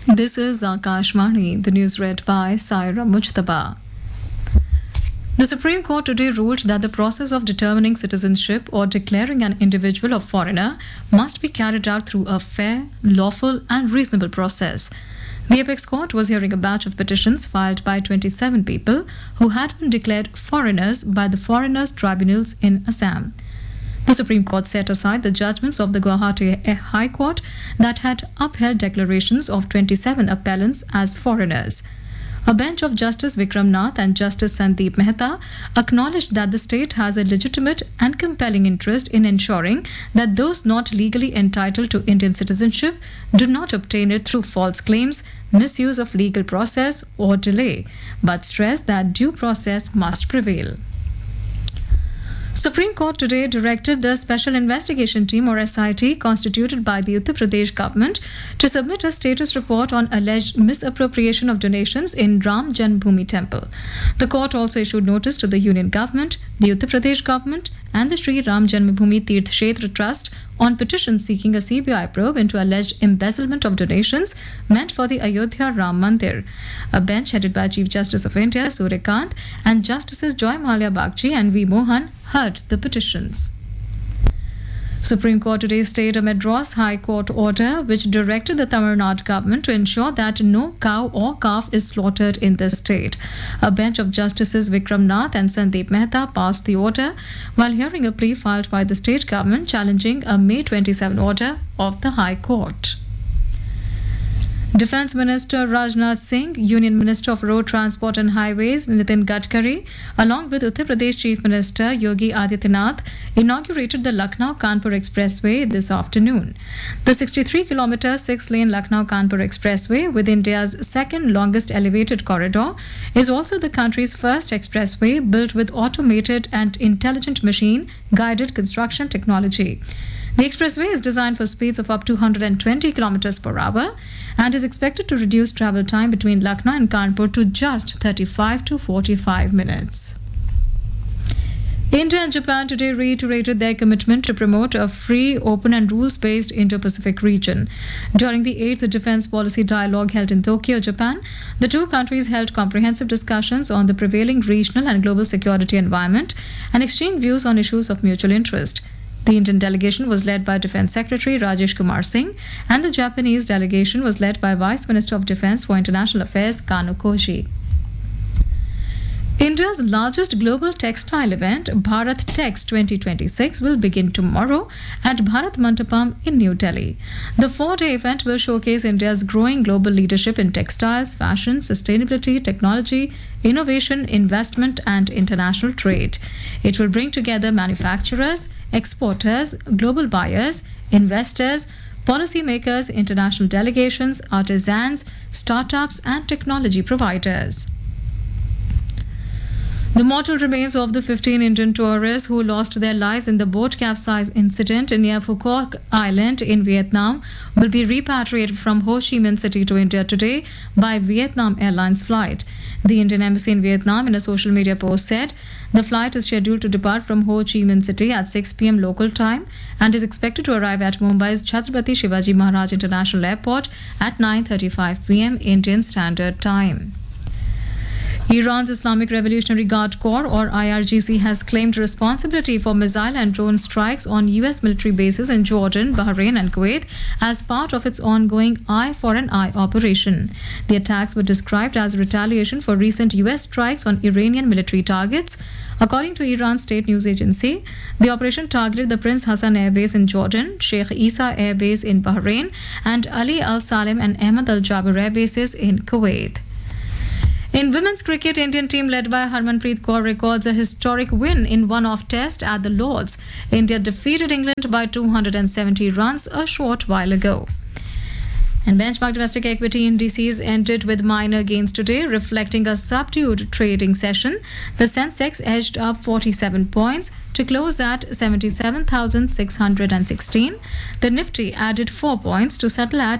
This is Akashvani, the news read by Saira Mujtaba. The Supreme Court today ruled that the process of determining citizenship or declaring an individual a foreigner must be carried out through a fair, lawful, and reasonable process. The Apex Court was hearing a batch of petitions filed by 27 people who had been declared foreigners by the Foreigners Tribunals in Assam. The Supreme Court set aside the judgments of the Guwahati High Court that had upheld declarations of 27 appellants as foreigners. A bench of Justice Vikram Nath and Justice Sandeep Mehta acknowledged that the state has a legitimate and compelling interest in ensuring that those not legally entitled to Indian citizenship do not obtain it through false claims, misuse of legal process, or delay, but stressed that due process must prevail. Supreme Court today directed the Special Investigation Team or SIT constituted by the Uttar Pradesh government to submit a status report on alleged misappropriation of donations in Ram Janmabhoomi temple. The court also issued notice to the Union government, the Uttar Pradesh government and the Sri Ram Janmabhoomi Tirth Kshetra Trust on petition seeking a CBI probe into alleged embezzlement of donations meant for the Ayodhya Ram Mandir. A bench headed by Chief Justice of India Suryakant and Justices Joy Malia Bagchi and V. Mohan heard the petitions. Supreme Court today stayed a Madras High Court order which directed the Tamil Nadu government to ensure that no cow or calf is slaughtered in the state. A bench of Justices Vikram Nath and Sandeep Mehta passed the order while hearing a plea filed by the state government challenging a May 27 order of the High Court. Defence Minister Rajnath Singh, Union Minister of Road Transport and Highways Nitin Gadkari, along with Uttar Pradesh Chief Minister Yogi Adityanath, inaugurated the Lucknow-Kanpur Expressway this afternoon. The 63-kilometre 6-lane Lucknow-Kanpur Expressway, with India's second longest elevated corridor, is also the country's first expressway built with automated and intelligent machine-guided construction technology. The expressway is designed for speeds of up to 120 kilometers per hour and is expected to reduce travel time between Lucknow and Kanpur to just 35 to 45 minutes. India and Japan today reiterated their commitment to promote a free, open and rules-based Indo-Pacific region. During the 8th Defence Policy Dialogue held in Tokyo, Japan, the two countries held comprehensive discussions on the prevailing regional and global security environment and exchanged views on issues of mutual interest. The Indian delegation was led by Defence Secretary Rajesh Kumar Singh, and the Japanese delegation was led by Vice Minister of Defence for International Affairs Kano Koji. India's largest global textile event, Bharat Tex 2026, will begin tomorrow at Bharat Mandapam in New Delhi. The 4-day event will showcase India's growing global leadership in textiles, fashion, sustainability, technology, innovation, investment, and international trade. It will bring together manufacturers, exporters, global buyers, investors, policymakers, international delegations, artisans, startups, and technology providers. The mortal remains of the 15 Indian tourists who lost their lives in the boat capsize incident near Phuoc Island in Vietnam will be repatriated from Ho Chi Minh City to India today by Vietnam Airlines flight. The Indian Embassy in Vietnam, in a social media post, said the flight is scheduled to depart from Ho Chi Minh City at 6 p.m. local time and is expected to arrive at Mumbai's Chhatrapati Shivaji Maharaj International Airport at 9:35 p.m. Indian Standard Time. Iran's Islamic Revolutionary Guard Corps or IRGC has claimed responsibility for missile and drone strikes on US military bases in Jordan, Bahrain and Kuwait as part of its ongoing Eye for an Eye operation. The attacks were described as retaliation for recent US strikes on Iranian military targets. According to Iran's state news agency, the operation targeted the Prince Hassan Air Base in Jordan, Sheikh Isa Air Base in Bahrain and Ali Al Salem and Ahmad Al Jaber Air Bases in Kuwait. In women's cricket, Indian team led by Harmanpreet Kaur records a historic win in one-off test at the Lords. India defeated England by 270 runs a short while ago. And benchmark domestic equity indices ended with minor gains today, reflecting a subdued trading session. The Sensex edged up 47 points to close at 77,616. The Nifty added 4 points to settle at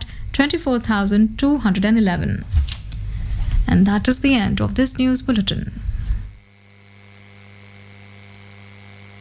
24,211. And that is the end of this news bulletin.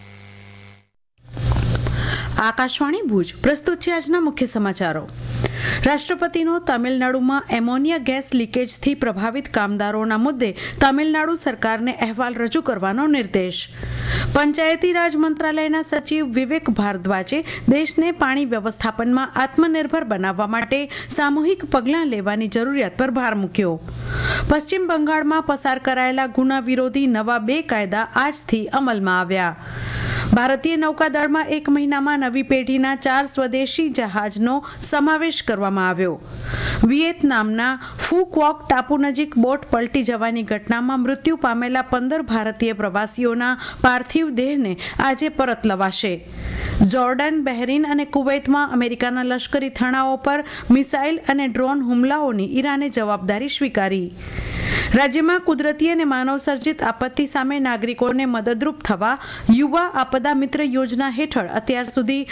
Akashvani Bhuj પ્રસ્તુત છે આજના મુખ્ય સમાચારો. રાષ્ટ્રપતિનો તમિલનાડુમાં ammonia gas લીકેજથી પ્રભાવિત કામદારોના મુદ્દે તમિલનાડુ સરકારને અહેવાલ રજૂ કરવાનો નિર્દેશ. પંચાયતી રાજ મંત્રાલયના સચિવ વિવેક ભારદ્વાજે દેશને પાણી વ્યવસ્થાપનમાં આત્મનિર્ભર બનાવવા માટે સામૂહિક પગલાં લેવાની જરૂરિયાત પર ભાર મૂક્યો. પશ્ચિમ બંગાળમાં પસાર કરાયેલા ગુના વિરોધી નવા 2 કાયદા આજથી અમલમાં આવ્યા. ભારતીય નૌકાદળમાં 1 મહિનામાં નવી પેઢીના 4 સ્વદેશી જહાજનો સમાવેશ કરવામાં આવ્યો. વિયેતનામના ફુ ક્વોક ટાપુ નજીક બોટ પલટી જવાની ઘટનામાં મૃત્યુ પામેલા 15 ભારતીય પ્રવાસીઓના પાર્થિવ દેહને આજે પરત લવાશે. જોર્ડન, બહેરીન અને કુવૈતમાં અમેરિકાના લશ્કરી થણાઓ પર મિસાઇલ અને ડ્રોન હુમલાઓની ઈરાને જવાબદારી સ્વીકારી. રાજ્યમાં કુદરતી અને માનવસર્જિત આપત્તિ સામે નાગરિકોને મદદરૂપ થવા યુવા આપદા મિત્ર યોજના હેઠળ અત્યાર સુધી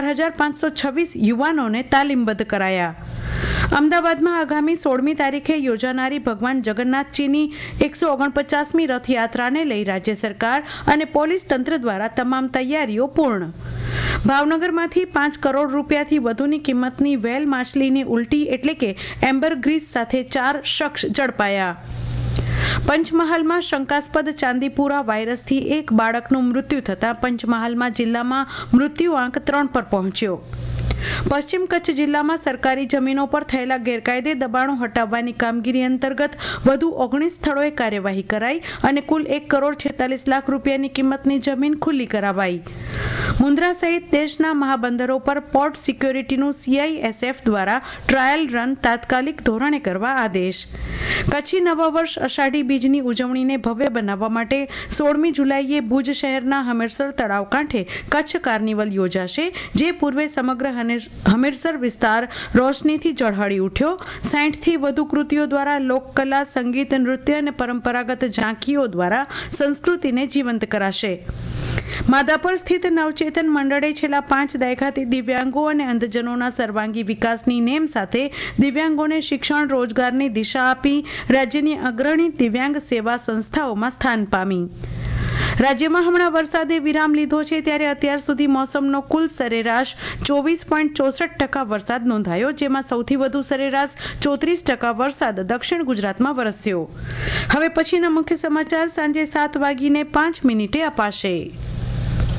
4,526 યુવાનોને તાલીમબદ્ધ કરાયા. અમદાવાદમાં આગામી 16મી તારીખે યોજાનારી ભગવાન જગન્નાથજીની 149મી રથયાત્રાને લઈ રાજ્ય સરકાર અને પોલીસ તંત્ર દ્વારા તમામ તૈયારીઓ પૂર્ણ. ભાવનગરમાંથી 5 કરોડ રૂપિયાથી વધુની કિંમતની વેલ માછલીની ઉલટી એટલે કે એમ્બરગ્રીસ સાથે 4 શખ્સ ઝડપાયા. પંચમહાલમાં શંકાસ્પદ ચાંદીપુરા વાયરસથી 1 બાળકનું મૃત્યુ થતાં પંચમહાલમાં જિલ્લામાં મૃત્યુઆંક 3 પર પહોંચ્યો. પશ્ચિમ કચ્છ જિલ્લામાં સરકારી જમીનો પર થયેલા ગેરકાયદે દબાણો હટાવવાની કામગીરી અંતર્ગત વધુ 19 સ્થળોએ કાર્યવાહી કરાઈ અને કુલ 1 કરોડ 46 લાખ રૂપિયાની કિંમતની જમીન ખુલ્લી કરાવાઈ. મુન્દ્રા સહિત દેશના મહાબંદરો પર પોર્ટ સિક્યોરિટીનું CISF દ્વારા ટ્રાયલ રન તાત્કાલિક ધોરણે કરવા આદેશ. કચ્છી નવા વર્ષ અષાઢી બીજની ઉજવણીને ભવ્ય બનાવવા માટે 16મી જુલાઈએ ભુજ શહેરના હમીરસર તળાવ કાંઠે કચ્છ કાર્નિવલ યોજાશે, જે પૂર્વે સમગ્ર હમીરસર વિસ્તાર રોશનીથી ઝળહળી ઉઠ્યો. 60થી વધુ કૃતિઓ દ્વારા લોકકલા, સંગીત, નૃત્ય અને પરંપરાગત ઝાંખીઓ દ્વારા સંસ્કૃતિને જીવંત કરાશે. માધાપર સ્થિત નવચેતન મંડળે છેલ્લા 5 દાયકાથી દિવ્યાંગો અને અંધજનોના સર્વાંગી વિકાસની નેમ સાથે દિવ્યાંગોને શિક્ષણ, રોજગારની દિશા આપી રાજ્યની અગ્રણી દિવ્યાંગ સેવા સંસ્થાઓમાં સ્થાન પામી. રાજ્યમાં હમણાં વરસાદે વિરામ લીધો છે, ત્યારે અત્યાર સુધી મોસમનો કુલ સરેરાશ 24.64% વરસાદ નોંધાયો, જેમાં સૌથી વધુ સરેરાશ 34% વરસાદ દક્ષિણ ગુજરાતમાં વરસ્યો. હવે પછીના મુખ્ય સમાચાર સાંજે 7:05 અપાશે.